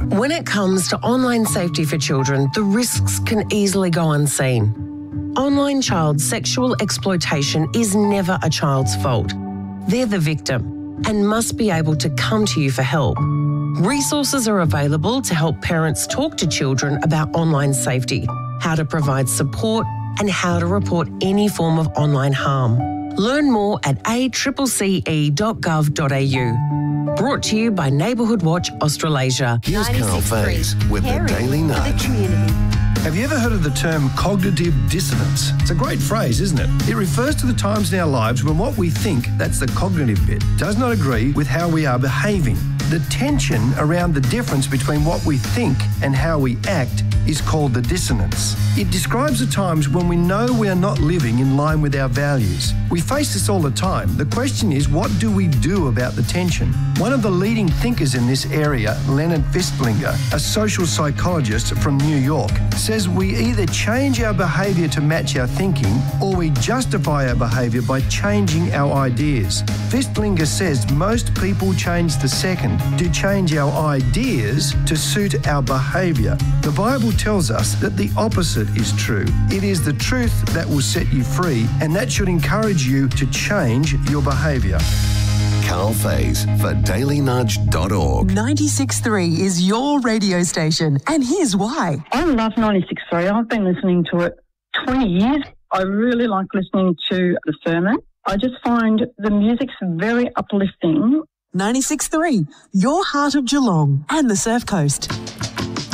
When it comes to online safety for children, the risks can easily go unseen. Online child sexual exploitation is never a child's fault. They're the victim and must be able to come to you for help. Resources are available to help parents talk to children about online safety, how to provide support, and how to report any form of online harm. Learn more at accce.gov.au. Brought to you by Neighbourhood Watch Australasia. Here's Carl Faze with the Daily Nudge. Have you ever heard of the term cognitive dissonance? It's a great phrase, isn't it? It refers to the times in our lives when what we think, that's the cognitive bit, does not agree with how we are behaving. The tension around the difference between what we think and how we act is called the dissonance. It describes the times when we know we are not living in line with our values. We face this all the time. The question is, what do we do about the tension? One of the leading thinkers in this area, Leonard Fistlinger, a social psychologist from New York, says we either change our behaviour to match our thinking or we justify our behaviour by changing our ideas. Fistlinger says most people change the second, to change our ideas to suit our behaviour. The Bible tells us that the opposite is true. It is the truth that will set you free, and that should encourage you to change your behaviour. Carl Faze for dailynudge.org. 96.3 is your radio station, and here's why. I love 96.3. I've been listening to it 20 years. I really like listening to the sermon. I just find the music's very uplifting. 96.3, your heart of Geelong and the Surf Coast.